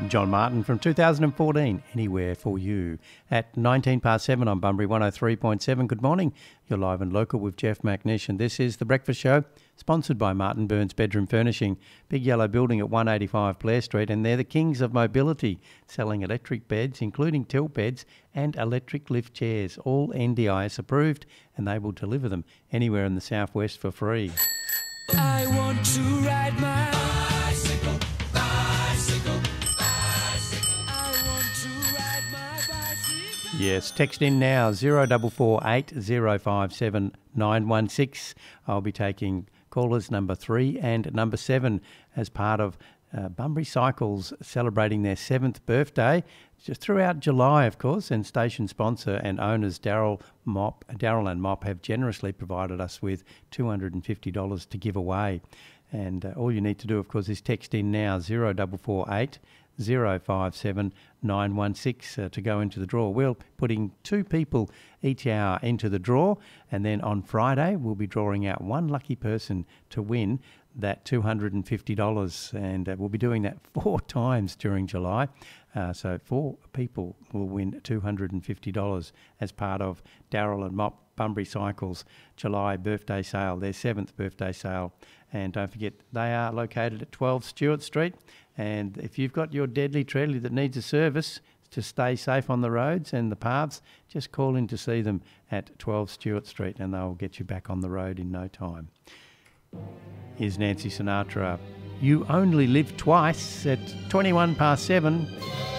John Martin from 2014, Anywhere for You. At 19 past 7 on Bunbury 103.7. Good morning. You're live and local with Jeff McNish, and this is The Breakfast Show, sponsored by Martin Burns Bedroom Furnishing. Big yellow building at 185 Blair Street, and they're the kings of mobility, selling electric beds, including tilt beds and electric lift chairs, all NDIS approved, and they will deliver them anywhere in the southwest for free. I want to ride my bicycle, bicycle, bicycle. I want to ride my bicycle. Yes, text in now, 0448 057 916. I'll be taking callers number 3 and number 7 as part of Bunbury Cycles celebrating their 7th birthday. Just throughout July, of course, and station sponsor and owners Daryl and Mop have generously provided us with $250 to give away. And all you need to do, of course, is text in now, 0448 057 916 to go into the draw. We're putting 2 people each hour into the draw, and then on Friday we'll be drawing out one lucky person to win that $250, and we'll be doing that 4 times during July. So 4 people will win $250 as part of Daryl and Mop Bunbury Cycles July birthday sale, their 7th birthday sale. And don't forget, they are located at 12 Stewart Street. And if you've got your deadly treadly that needs a service to stay safe on the roads and the paths, just call in to see them at 12 Stewart Street, and they'll get you back on the road in no time. Here's Nancy Sinatra. You Only Live Twice at 21 past 7.